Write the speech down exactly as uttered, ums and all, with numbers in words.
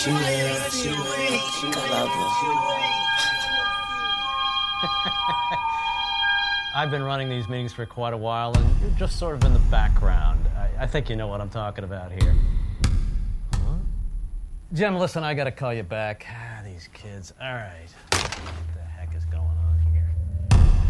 She will, she will, she will love I've been running these meetings for quite a while, and you're just sort of in the background. I, I think you know what I'm talking about here. Huh? Jim, listen, I gotta call you back. Ah, these kids. All right.